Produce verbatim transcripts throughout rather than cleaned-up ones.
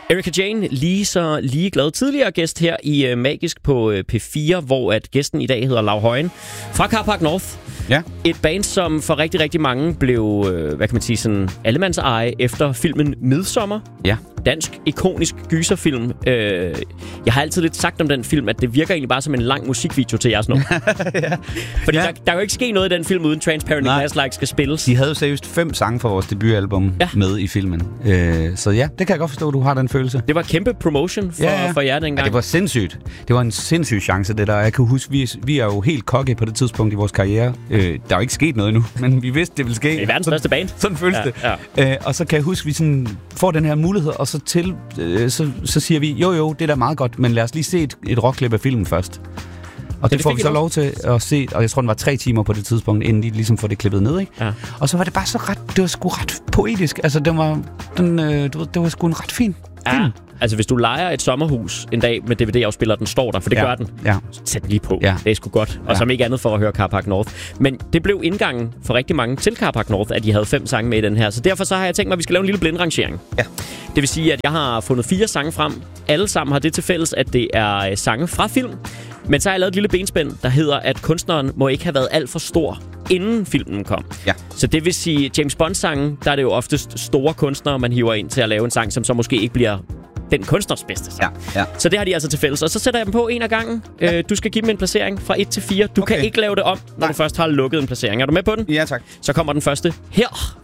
Erika Jane, lige så ligeglad. Tidligere gæst her i uh, Magisk på uh, P fire, hvor at gæsten i dag hedder Lau Højen fra Car Park North. Ja. Et band, som for rigtig, rigtig mange blev, uh, hvad kan man sige, sådan allemandseje efter filmen Midsommar. Ja. Dansk, ikonisk gyserfilm. Uh, jeg har altid lidt sagt om den film, at det virker egentlig bare som en lang musikvideo til jeres nummer. ja. Fordi ja. der, der kan jo ikke ske noget i den film, uden Transparent Glass Like skal spilles. De havde jo seriøst fem sange fra vores debutalbum ja. med i filmen. Uh, så ja, det kan jeg godt forstå, at du har den følelse. Det var kæmpe promotion for, ja, ja. for jer dengang. Ja, det var sindssygt. Det var en sindssyg chance, det der. Jeg kan huske, vi, vi er jo helt cocky på det tidspunkt i vores karriere. Uh, der er jo ikke sket noget endnu, men vi vidste, det ville ske. Det er verdens største band. Sådan føles ja, det. Ja. Uh, og så kan jeg huske, at vi sådan får den her mulighed, og så, til, uh, så, så siger vi, jo jo, det er da meget godt, men lad os lige se et, et rockklip af filmen først. Og det, det får vi så lov til at se, og jeg tror, den var tre timer på det tidspunkt, inden de ligesom får det klippet ned, ikke? Ja. Og så var det bare så ret, det var sgu ret poetisk. Altså, det var, den, øh, du ved, det var sgu en ret fin film. Ja. Altså, hvis du lejer et sommerhus en dag med D V D-afspiller, den står der, for det ja. gør den. Ja. Sæt den lige på. Ja. Det er sgu godt. Og ja. som ikke andet for at høre Car Park North. Men det blev indgangen for rigtig mange til Car Park North, at de havde fem sange med i den her. Så derfor så har jeg tænkt mig, at vi skal lave en lille blindrangering. Ja. Det vil sige, at jeg har fundet fire sange frem. Alle sammen har det til fælles, at det er sange fra film. Men så har jeg lavet et lille benspænd, der hedder, at kunstneren må ikke have været alt for stor, inden filmen kom. Ja. Så det vil sige, James Bond-sangen, der er det jo oftest store kunstnere, man hiver ind til at lave en sang, som så måske ikke bliver den kunstners bedste sang. Ja, ja. Så det har de altså til fælles. Og så sætter jeg dem på en af gangen. Ja. Øh, du skal give dem en placering fra et til fire. Du okay. kan ikke lave det om, når Nej. du først har lukket en placering. Er du med på den? Ja, tak. Så kommer den første her.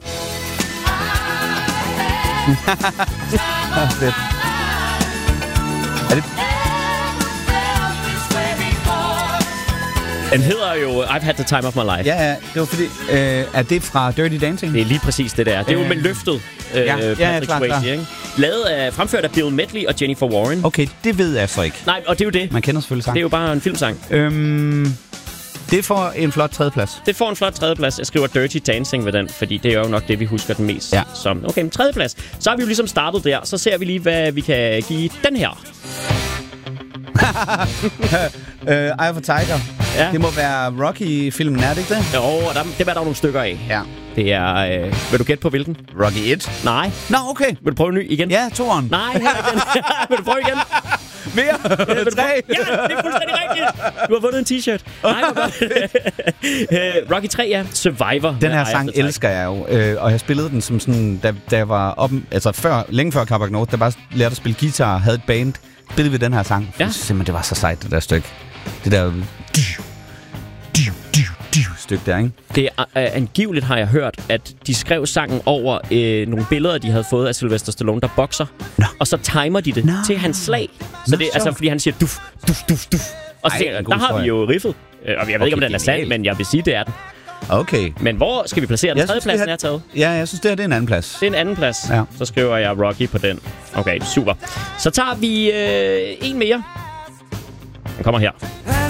Fedt. Er det... Den hedder jo I've Had the Time of My Life. Ja, ja. Det var fordi... Øh, er det fra Dirty Dancing? Det er lige præcis det der. Det er jo med løftet. Øh, ja, Patrick ja, klar, Swayze, klar. ikke? Lavet af, fremført af Bill Medley og Jennifer Warren. Okay, det ved jeg så ikke. Nej, og det er jo det. Man kender selvfølgelig sang. Det er jo bare en filmsang. Øhm, det får en flot tredjeplads. Det får en flot tredjeplads. Jeg skriver Dirty Dancing ved den, fordi det er jo nok det, vi husker den mest ja. som. Okay, en tredjeplads. Så har vi jo ligesom startet der. Så ser vi lige, hvad vi kan give den her. uh, Eye of a Tiger. Ja. Det må være Rocky-filmen, er det ikke det? Jo, der, det var der nogle stykker af. Ja. Det er... Øh, vil du gætte på hvilken? Rocky et? Nej. Nå, okay. Vil du prøve en ny igen? Ja, toeren. Nej, her igen. Vil du prøve igen? Mere? Ja, vil du Tre? Ja, det er fuldstændig rigtigt. Du har vundet en t-shirt. Nej, hvor godt. Rocky tre, ja. Survivor. Den her sang elsker jeg jo. Øh, og jeg spillede den som sådan, da, da jeg var op, altså før, længe før Car Park North, der bare lærte at spille guitar, havde et band, spillede vi den her sang. Ja. Jeg synes simpelthen, det var så sejt, det der stykke. Det der... stykke der, ikke? Det er uh, angiveligt, har jeg hørt, at de skrev sangen over uh, nogle billeder, de havde fået af Sylvester Stallone, der bokser. No. Og så timer de det no. til hans slag. Så no, det er altså, fordi han siger duf, duf, duf, duf. Og så Ej, der har vi jo riffet. Uh, og jeg ved okay, ikke, om den er sand, men jeg vil sige, det er den. Okay. Men hvor skal vi placere den? Tredje pladsen er taget. Ja, jeg synes, det her det er en anden plads. Det er en anden plads. Ja. Så skriver jeg Rocky på den. Okay, super. Så tager vi øh, en mere. Den kommer her.